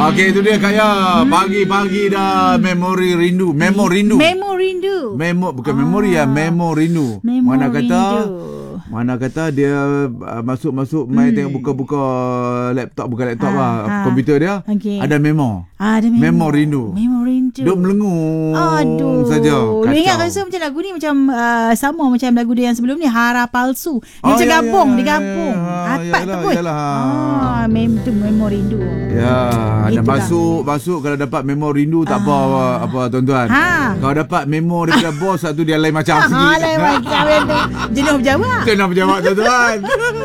Okey, itu dia Kak Ya. Pagi-pagi dah memori rindu. Memo rindu. Bukan memori ya, memo rindu. Mana kata dia masuk main tengok buka buka laptop komputer dia. Ada memo. Memo rindu. Duk melengung. Aduh. Saja. Lu ingat rasa macam lagu ni macam sama macam lagu dia yang sebelum ni, Hara Palsu. Dia macam digabung. Apat tu pun. Memo rindu. Ya, ada masuk kalau dapat memo rindu tak apa tuan-tuan. Kalau dapat memo daripada bos satu dia lain macam sikit. Lain macam tu. Jenuh berjawab tuan-tuan.